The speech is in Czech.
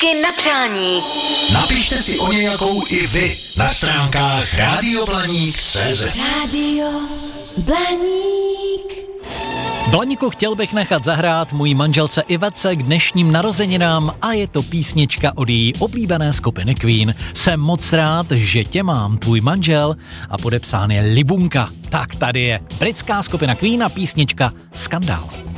Písničky na přání. Napište si o nějakou i vy na stránkách radioblaník.cz. Rádio Blaník. Blaníku, chtěl bych nechat zahrát můj manželce Ivece k dnešním narozeninám a je to písnička od její oblíbené skupiny Queen. Jsem moc rád, že tě mám, tvůj manžel, a podepsán je Libunka. Tak tady je britská skupina Queen a písnička Skandál.